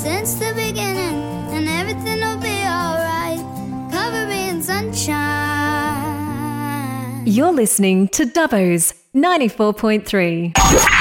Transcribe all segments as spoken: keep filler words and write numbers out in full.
since the beginning, and everything will be alright. Cover me in sunshine. You're listening to Dubbo's ninety-four point three.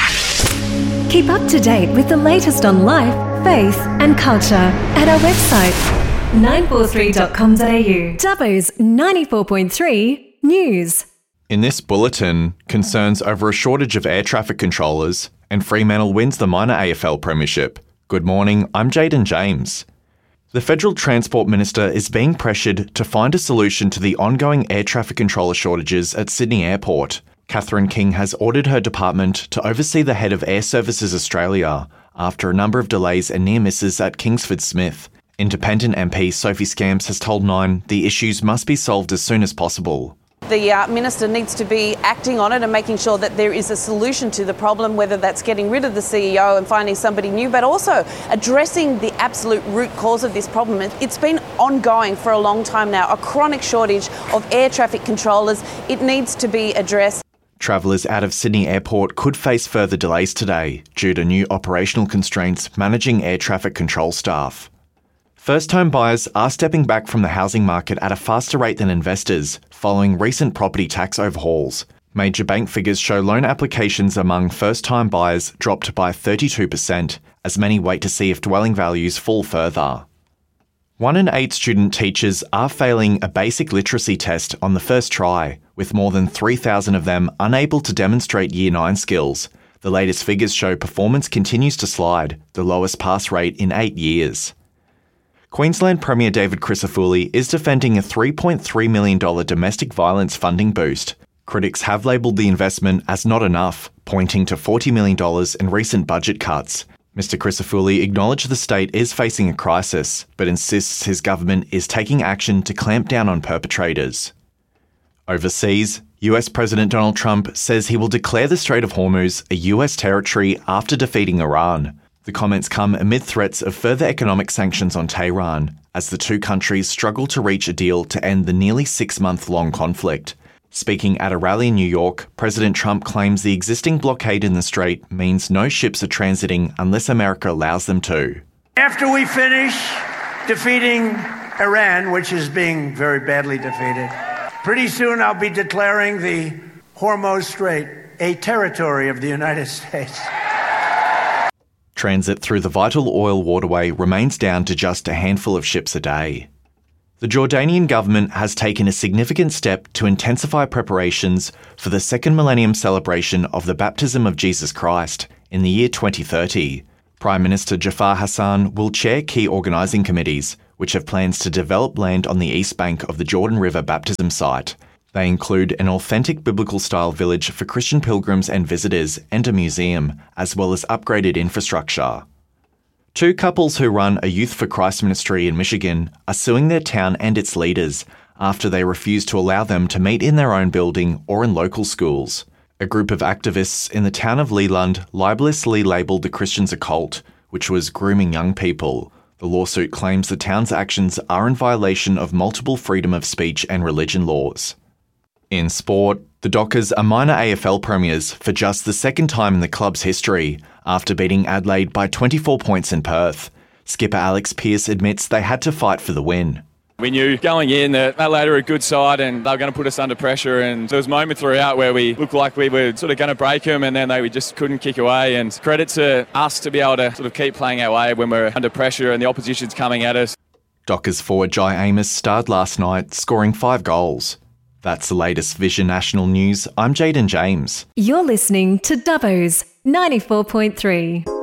Keep up to date with the latest on life, faith and culture at our website nine four three dot com dot a u. Dubbo's ninety-four point three News. In this bulletin, concerns over a shortage of air traffic controllers, and Fremantle wins the minor A F L premiership. Good morning, I'm Jaden James. The Federal Transport Minister is being pressured to find a solution to the ongoing air traffic controller shortages at Sydney Airport. Catherine King has ordered her department to oversee the head of Air Services Australia after a number of delays and near misses at Kingsford Smith. Independent M P Sophie Scamps has told Nine the issues must be solved as soon as possible. The uh, Minister needs to be acting on it and making sure that there is a solution to the problem, whether that's getting rid of the C E O and finding somebody new, but also addressing the absolute root cause of this problem. It's been ongoing for a long time now, a chronic shortage of air traffic controllers. It needs to be addressed. Travellers out of Sydney Airport could face further delays today due to new operational constraints managing air traffic control staff. First-home buyers are stepping back from the housing market at a faster rate than investors following recent property tax overhauls. Major bank figures show loan applications among first-time buyers dropped by thirty-two percent as many wait to see if dwelling values fall further. One in eight student teachers are failing a basic literacy test on the first try, with more than three thousand of them unable to demonstrate Year nine skills. The latest figures show performance continues to slide, the lowest pass rate in eight years. Queensland Premier David Crisafulli is defending a three point three million dollars domestic violence funding boost. Critics have labelled the investment as not enough, pointing to forty million dollars in recent budget cuts. Mister Crisafulli acknowledged the state is facing a crisis, but insists his government is taking action to clamp down on perpetrators. Overseas, U S President Donald Trump says he will declare the Strait of Hormuz a U S territory after defeating Iran. The comments come amid threats of further economic sanctions on Tehran, as the two countries struggle to reach a deal to end the nearly six-month-long conflict. Speaking at a rally in New York, President Trump claims the existing blockade in the strait means no ships are transiting unless America allows them to. After we finish defeating Iran, which is being very badly defeated, pretty soon I'll be declaring the Hormuz Strait a territory of the United States. Transit through the vital oil waterway remains down to just a handful of ships a day. The Jordanian government has taken a significant step to intensify preparations for the second millennium celebration of the baptism of Jesus Christ in the year twenty thirty. Prime Minister Jafar Hassan will chair key organising committees, which have plans to develop land on the east bank of the Jordan River baptism site. They include an authentic biblical-style village for Christian pilgrims and visitors and a museum, as well as upgraded infrastructure. Two couples who run a Youth for Christ ministry in Michigan are suing their town and its leaders after they refuse to allow them to meet in their own building or in local schools. A group of activists in the town of Leland libelously labelled the Christians a cult, which was grooming young people. The lawsuit claims the town's actions are in violation of multiple freedom of speech and religion laws. In sport, the Dockers are minor A F L premiers for just the second time in the club's history, after beating Adelaide by twenty-four points in Perth. Skipper Alex Pearce admits they had to fight for the win. We knew going in that Adelaide were a good side and they were going to put us under pressure, and there was moments throughout where we looked like we were sort of going to break them and then they just couldn't kick away, and credit to us to be able to sort of keep playing our way when we're under pressure and the opposition's coming at us. Dockers forward Jai Amos starred last night, scoring five goals. That's the latest Vision National News. I'm Jaden James. You're listening to Dubbo's ninety-four point three.